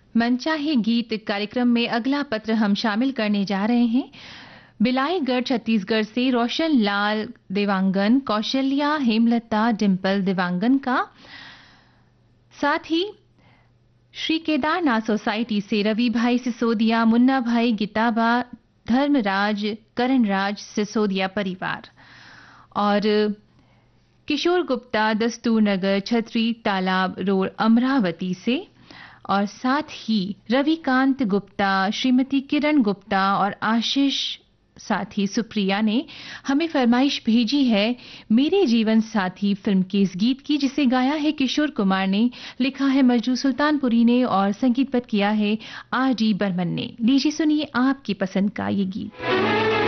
मनचाहे गीत कार्यक्रम में अगला पत्र हम शामिल करने जा रहे हैं। बिलाईगढ़ छत्तीसगढ़ से रोशन लाल देवांगन, कौशल्या, हेमलता, डिंपल देवांगन का, साथ ही श्री केदारनाथ सोसाइटी से रवि भाई सिसोदिया, मुन्ना भाई, गीताबा, धर्मराज, करणराज सिसोदिया परिवार, और किशोर गुप्ता, दस्तूर नगर, छतरी तालाब रोड, अमरावती से, और साथ ही रविकांत गुप्ता, श्रीमती किरण गुप्ता और आशीष, साथ ही सुप्रिया ने हमें फरमाइश भेजी है मेरे जीवन साथी फिल्म के इस गीत की, जिसे गाया है किशोर कुमार ने, लिखा है मजरू सुल्तानपुरी ने और संगीतबद्ध किया है आर डी बर्मन ने। लीजिए सुनिए आपकी पसंद का ये गीत।